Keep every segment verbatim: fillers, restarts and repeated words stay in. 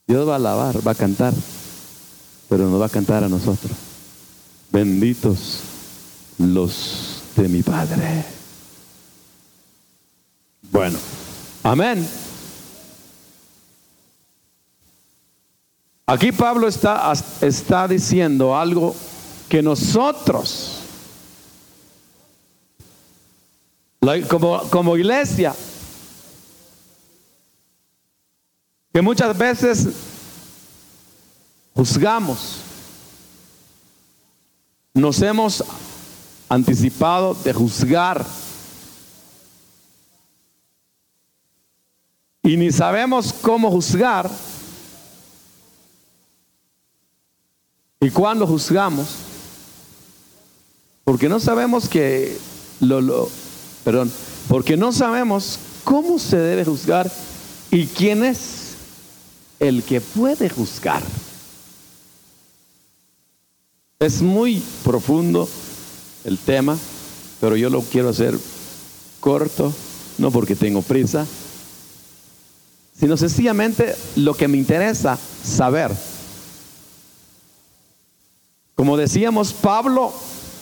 Dios va a alabar, va a cantar, pero nos va a cantar a nosotros. Benditos los de mi Padre. Bueno, amén. Aquí Pablo está, está diciendo algo que nosotros, como, como iglesia, que muchas veces juzgamos, nos hemos anticipado de juzgar y ni sabemos cómo juzgar. ¿Y cuándo juzgamos? Porque no sabemos que lo, lo, perdón, porque no sabemos cómo se debe juzgar y quién es el que puede juzgar. Es muy profundo el tema, pero yo lo quiero hacer corto, no porque tengo prisa, sino sencillamente lo que me interesa saber. Como decíamos, Pablo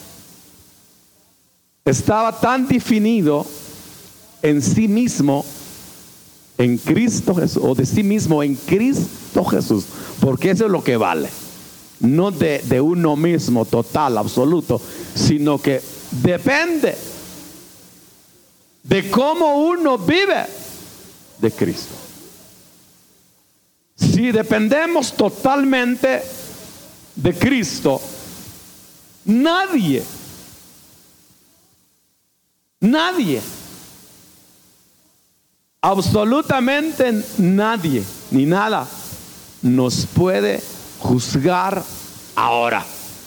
estaba tan definido en sí mismo, en Cristo Jesús, o de sí mismo en Cristo Jesús, porque eso es lo que vale. No de, de uno mismo, total, absoluto, sino que depende de cómo uno vive de Cristo. Si dependemos totalmente de Cristo, nadie, nadie, absolutamente nadie, ni nada, nos puede juzgar ahora.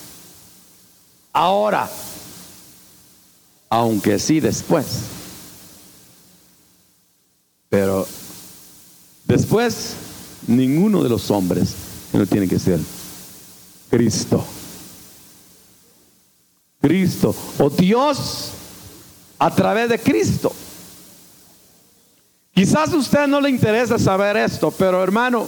Ahora, aunque sí después. Pero después, ninguno de los hombres no tiene que ser Cristo. Cristo, o Dios a través de Cristo. Quizás a usted no le interesa saber esto, pero hermano,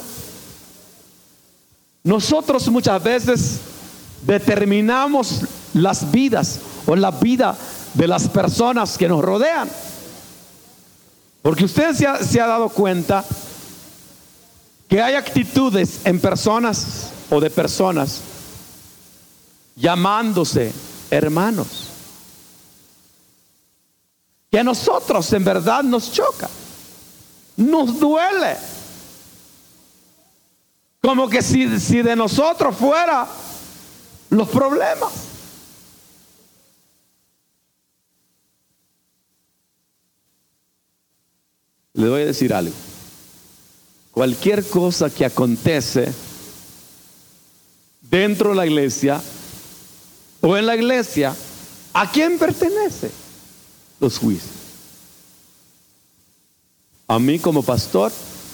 nosotros muchas veces determinamos las vidas o la vida de las personas que nos rodean. Porque usted se ha, se ha dado cuenta que hay actitudes en personas o de personas llamándose hermanos, que a nosotros en verdad nos choca, nos duele, como que si, si de nosotros fuera los problemas. Le voy a decir algo. Cualquier cosa que acontece dentro de la iglesia o en la iglesia, ¿a quién pertenece los juicios? ¿A mí como pastor?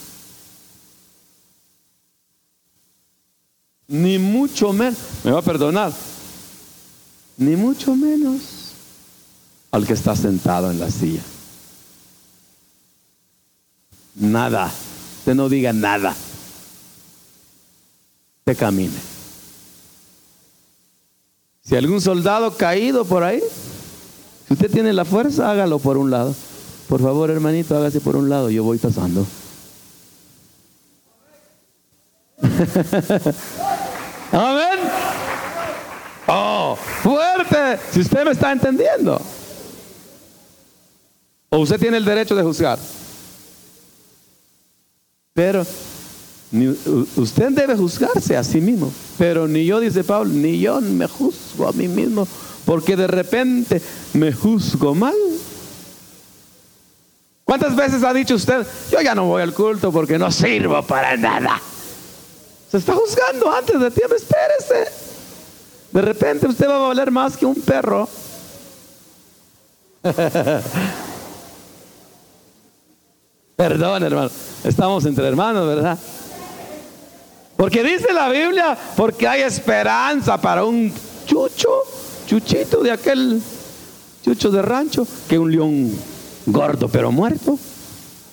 Ni mucho menos, me va a perdonar, ni mucho menos al que está sentado en la silla. Nada, usted no diga nada, usted camine. Si algún soldado caído por ahí, si usted tiene la fuerza, hágalo por un lado. Por favor, hermanito, hágase por un lado, yo voy pasando. Amén. Oh, fuerte. Si usted me está entendiendo. O usted tiene el derecho de juzgar. Pero ni, usted debe juzgarse a sí mismo. Pero ni yo, dice Pablo, ni yo me juzgo a mí mismo, porque de repente me juzgo mal. ¿Cuántas veces ha dicho usted, yo ya no voy al culto porque no sirvo para nada? Se está juzgando antes de tiempo. Espérese. De repente usted va a valer más que un perro. Perdón, hermano. Estamos entre hermanos, ¿verdad? Porque dice la Biblia, porque hay esperanza para un chucho, chuchito de aquel chucho de rancho, que un león gordo pero muerto.